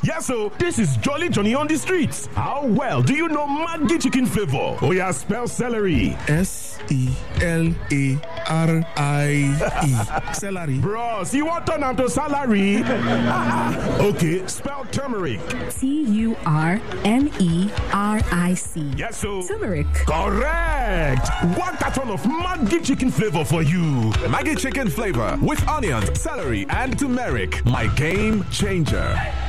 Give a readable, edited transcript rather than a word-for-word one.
Yes, so this is Jolly Johnny on the streets. How well do you know Maggi chicken flavor? Oh yeah, spell celery. S-E-L-A-R-I-E. Celery. Bros, you want turn am to salary? Okay, spell turmeric. T-U-R-M-E-R-I-C. Yes, so Turmeric. Correct. One carton of Maggi chicken flavor for you. Maggi chicken flavor with onions, celery, and turmeric. My game changer.